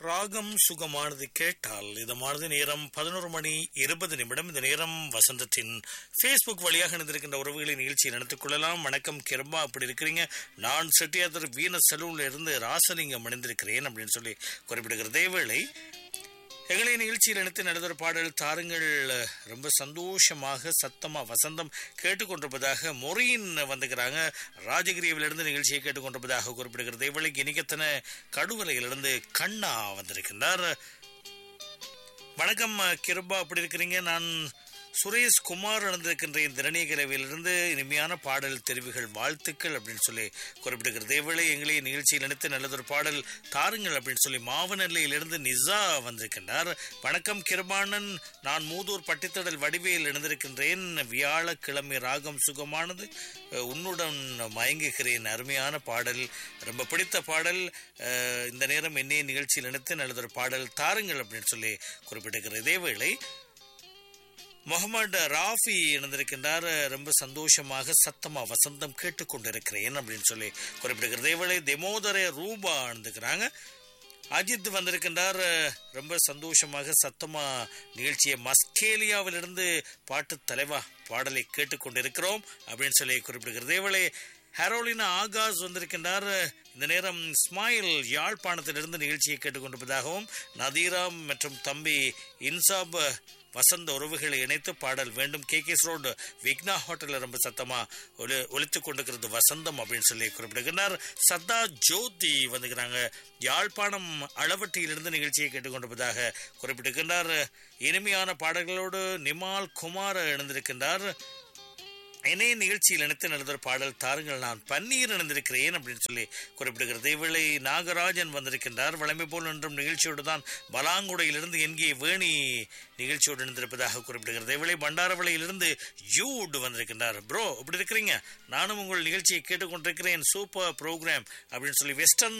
ராகம் சுகமானது கேட்டால் இதமானது நேரம் 11:20. இந்த நேரம் வசந்தத்தின் ஃபேஸ்புக் வழியாக இணைந்திருக்கின்ற உறவுகளை நிகழ்ச்சியை நடத்திக் கொள்ளலாம். வணக்கம் கிருபா, அப்படி இருக்கிறீங்க? நான் செட்டியாதர் வீன சலூன்ல இருந்து ராசலிங்கம் அணிந்திருக்கிறேன் அப்படின்னு சொல்லி குறிப்பிடுகிற தேவேளை எங்களை நிகழ்ச்சியில் இணைத்து நடந்த பாடல் தாருங்கள். ரொம்ப சந்தோஷமாக சத்தமா வசந்தம் கேட்டுக்கொண்டிருப்பதாக மொரியின் வந்துக்கிறாங்க. ராஜகிரியிலிருந்து நிகழ்ச்சியை கேட்டுக்கொண்டிருப்பதாக குறிப்பிடுகிறது. இவளுக்கு இனிக்கத்தன கடுவலையிலிருந்து கண்ணா வந்திருக்கின்றார். வணக்கம் கிருபா, அப்படி இருக்கிறீங்க? நான் சுரேஷ் குமார் நடந்திருக்கின்றேன். திறனிகரவிலிருந்து இனிமையான பாடல் தெரிவுகள் வாழ்த்துக்கள் அப்படின்னு சொல்லி குறிப்பிடுகிறது. இவளை எங்களை நிகழ்ச்சியில் நினைத்து நல்லதொரு பாடல் தாருங்கள் அப்படின்னு சொல்லி மாவனல்லையிலிருந்து நிசா வந்திருக்கின்றார். வணக்கம் கிருபானன், நான் மூதூர் பட்டித்தடல் வடிவையில் இணைந்திருக்கின்றேன். வியாழக்கிழமை ராகம் சுகமானது உன்னுடன் மயங்குகிறேன். அருமையான பாடல், ரொம்ப பிடித்த பாடல். இந்த நேரம் என்னைய நிகழ்ச்சியில் நினைத்து நல்லதொரு பாடல் தாருங்கள் அப்படின்னு சொல்லி குறிப்பிடுகிறது. இதேவேளை முகமது ராஃபி இணைந்திருக்கின்றார். ரொம்ப சந்தோஷமாக சத்தமா வசந்தம் கேட்டுக்கொண்டிருக்கிறேன் அப்படின்னு சொல்லி குறிப்பிடுகிறது. இவளை தெமோதர ரூபா இணைந்துக்கிறாங்க. அஜித் வந்திருக்கின்றார். ரொம்ப சந்தோஷமாக சத்தமா நிகழ்ச்சியை மஸ்கேலியாவிலிருந்து பாட்டு தலைவா பாடலை கேட்டுக்கொண்டிருக்கிறோம் அப்படின்னு சொல்லி குறிப்பிடுகிறது. இவளை ஹரோலினா ஆகாஷ் வந்திருக்கின்றார். இந்த நேரம் இஸ்மாயில் யாழ்ப்பாணத்திலிருந்து நிகழ்ச்சியை கேட்டுக்கொண்டிருப்பதாகவும் நதீரா மற்றும் தம்பி இன்சாப் வசந்த உறவுகளை இணைத்து பாடல் வேண்டும். கேகேஎஸ் ரோடு விக்னா ஹோட்டலில் ரொம்ப சத்தமா ஒலித்துக் கொண்டிருக்கிறது வசந்தம் அப்படின்னு சொல்லி குறிப்பிடுகிறார். சதா ஜோதி வந்துக்கிறாங்க. யாழ்ப்பாணம் அளவட்டியிலிருந்து நிகழ்ச்சியை கேட்டுக்கொண்டிருப்பதாக குறிப்பிட்டிருக்கின்றார். இனிமையான பாடல்களோடு நிமால் குமார் இணைந்திருக்கின்றார். இணைய நிகழ்ச்சியில் இணைத்து நடந்த பாடல் தாருங்கள், நான் பன்னீர் இணைந்திருக்கிறேன் அப்படின்னு சொல்லி குறிப்பிடுகிறது. இவளை நாகராஜன் வந்திருக்கின்றார். வளமை போல் என்றும் நிகழ்ச்சியோடு தான் பலாங்குடையிலிருந்து என்கே வேணி நிகழ்ச்சியோடு இணைந்திருப்பதாக குறிப்பிடுகிறது. இவளை பண்டாரவளையிலிருந்து யூட் வந்திருக்கின்றார். ப்ரோ, இப்படி இருக்கிறீங்க? நானும் உங்கள் நிகழ்ச்சியை கேட்டுக்கொண்டிருக்கிறேன். சூப்பர் ப்ரோக்ராம் அப்படின்னு சொல்லி வெஸ்டர்ன்